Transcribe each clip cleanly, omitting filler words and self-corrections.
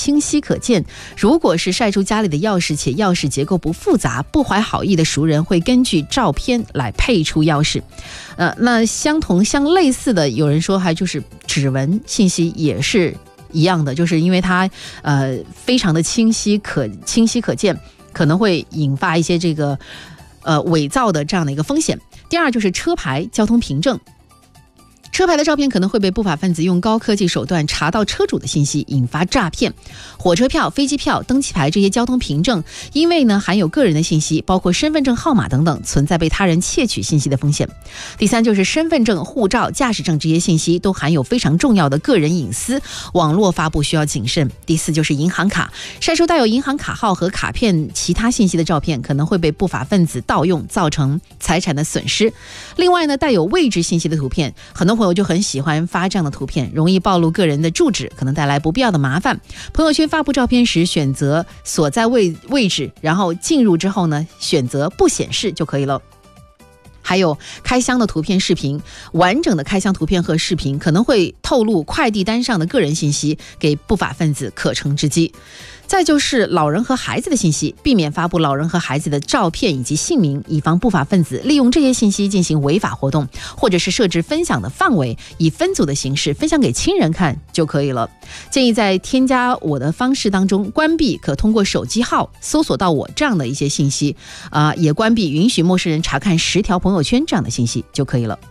清晰可见。如果是晒出家里的钥匙且钥匙结构不复杂，不怀好意的熟人会根据照片来配出钥匙。那相类似的，有人说还就是指纹信息也是一样的，就是因为它非常的清晰可见，可能会引发一些这个伪造的这样的一个风险。第二就是车牌、交通凭证。车牌的照片可能会被不法分子用高科技手段查到车主的信息，引发诈骗。火车票、飞机票、登记牌这些交通凭证，因为呢含有个人的信息，包括身份证号码等等，存在被他人窃取信息的风险。第三就是身份证、护照、驾驶证这些信息都含有非常重要的个人隐私，网络发布需要谨慎。第四就是银行卡，晒出带有银行卡号和卡片其他信息的照片，可能会被不法分子盗用，造成财产的损失。另外呢，带有位置信息的图片，很多朋友就很喜欢发这样的图片，容易暴露个人的住址，可能带来不必要的麻烦。朋友圈发布照片时，选择所在位置，然后进入之后呢，选择不显示就可以了。还有开箱的图片、视频，完整的开箱图片和视频可能会透露快递单上的个人信息，给不法分子可乘之机。再就是老人和孩子的信息，避免发布老人和孩子的照片以及姓名，以防不法分子利用这些信息进行违法活动，或者是设置分享的范围，以分组的形式分享给亲人看就可以了。建议在添加我的方式当中关闭可通过手机号搜索到我这样的一些信息，也关闭允许陌生人查看10条朋友圈这样的信息就可以了。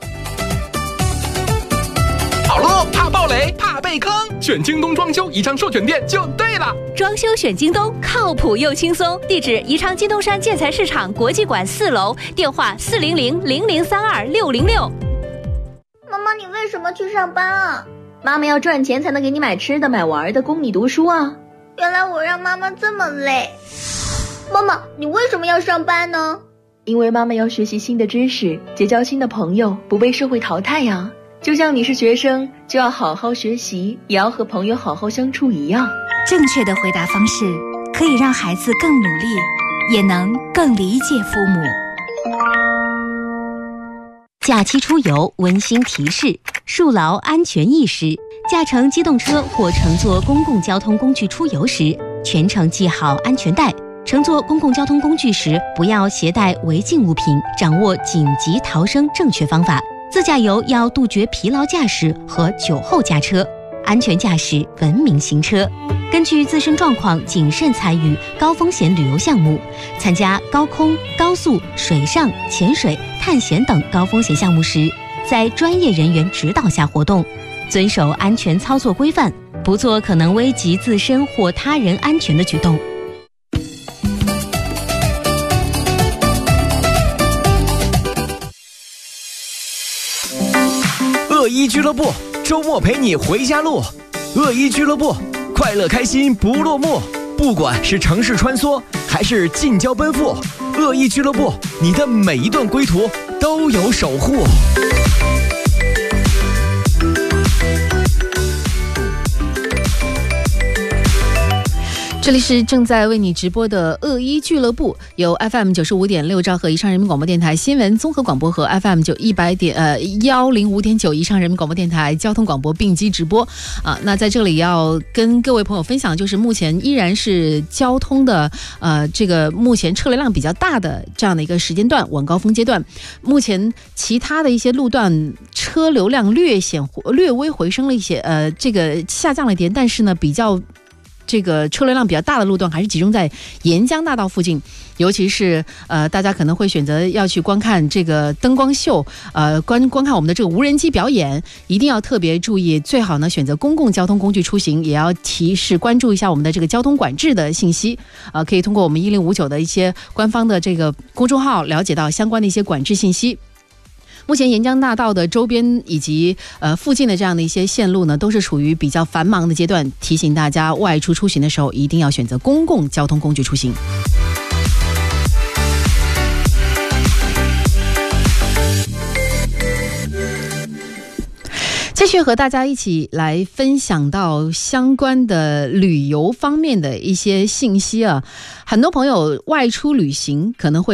好了，怕暴雷，怕被坑，选京东装修宜昌授权店就对了。 装修选京东，靠谱又轻松。地址：宜昌金东山建材市场国际馆4楼，电话400-0032-606。 妈妈，你为什么去上班啊？ 妈妈要赚钱才能给你买吃的买玩的，供你读书啊。 原来我让妈妈这么累。妈妈，你为什么要上班呢？ 因为妈妈要学习新的知识，结交新的朋友，不被社会淘汰呀。就像你是学生，就要好好学习，也要和朋友好好相处一样。 正确的回答方式可以让孩子更努力，也能更理解父母。 假期出游温馨提示：树牢安全意识。驾乘机动车或乘坐公共交通工具出游时，全程系好安全带。乘坐公共交通工具时，不要携带违禁物品，掌握紧急逃生正确方法。自驾游要杜绝疲劳驾驶和酒后驾车，安全驾驶，文明行车。根据自身状况，谨慎参与高风险旅游项目。参加高空、高速、水上、潜水、探险等高风险项目时，在专业人员指导下活动，遵守安全操作规范，不做可能危及自身或他人安全的举动。 恶一俱乐部，周末陪你回家路。恶一俱乐部，快乐开心不落幕。不管是城市穿梭，还是近郊奔赴，恶一俱乐部，你的每一段归途都有守护。 这里是正在为你直播的恶一俱乐部，由 FM95.6兆赫宜昌人民广播电台新闻综合广播和 FM105.9 宜昌人民广播电台交通广播并机直播那在这里要跟各位朋友分享，就是目前依然是交通的这个目前车流量比较大的这样的一个时间段，晚高峰阶段。目前其他的一些路段车流量略微回升了一些，这个下降了一点，但是呢比较这个车流量比较大的路段还是集中在沿江大道附近，尤其是大家可能会选择要去观看这个灯光秀，观看我们的这个无人机表演，一定要特别注意，最好呢选择公共交通工具出行，也要提示关注一下我们的这个交通管制的信息，可以通过我们1059的一些官方的这个公众号了解到相关的一些管制信息。目前沿江大道的周边以及附近的这样的一些线路呢，都是处于比较繁忙的阶段，提醒大家外出出行的时候一定要选择公共交通工具出行。继续和大家一起来分享到相关的旅游方面的一些信息很多朋友外出旅行可能会